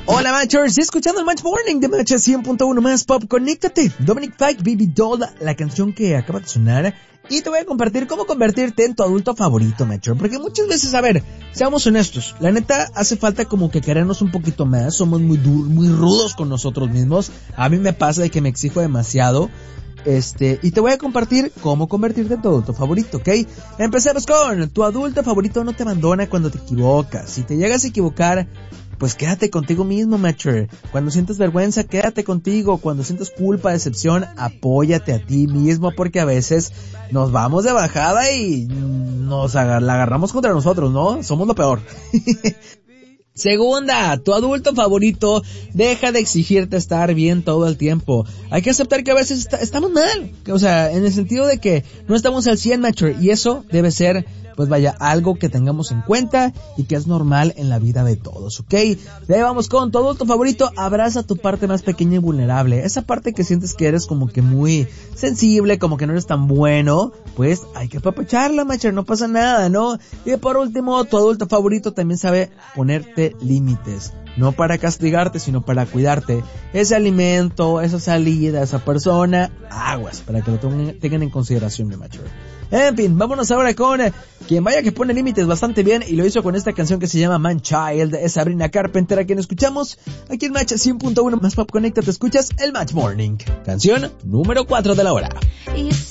Hola Matchers, escuchando el Match Morning de Match 100.1 más pop, conéctate. Dominic Fike, Baby Doll, la canción que acaba de sonar. Y te voy a compartir cómo convertirte en tu adulto favorito, Matcher. Porque muchas veces, a ver, seamos honestos, la neta hace falta como que querernos un poquito más. Somos muy muy rudos con nosotros mismos. A mí me pasa de que me exijo demasiado. Y te voy a compartir cómo convertirte en tu adulto favorito, ¿ok? Empecemos con tu adulto favorito no te abandona cuando te equivocas. Si te llegas a equivocar, pues quédate contigo mismo, Matcher. Cuando sientes vergüenza, quédate contigo. Cuando sientes culpa, decepción, apóyate a ti mismo, porque a veces nos vamos de bajada y la agarramos contra nosotros, ¿no? Somos lo peor. Segunda, tu adulto favorito deja de exigirte estar bien todo el tiempo. Hay que aceptar que a veces estamos mal. O sea, en el sentido de que no estamos al 100, Matcher. Y eso debe ser, pues vaya, algo que tengamos en cuenta y que es normal en la vida de todos, ¿ok? De ahí vamos con tu adulto favorito. Abraza tu parte más pequeña y vulnerable. Esa parte que sientes que eres como que muy sensible, como que no eres tan bueno. Pues hay que apapacharla, Matcher, no pasa nada, ¿no? Y por último, tu adulto favorito también sabe ponerte límites. No para castigarte, sino para cuidarte. Ese alimento, esa salida, esa persona, aguas, para que lo tengan en consideración, mi Matcher. En fin, vámonos ahora con quien vaya que pone límites bastante bien y lo hizo con esta canción que se llama Man Child. Es Sabrina Carpenter, a quien escuchamos aquí en Match 100.1 más Pop Connecta. Te escuchas el Match Morning, canción número 4 de la hora.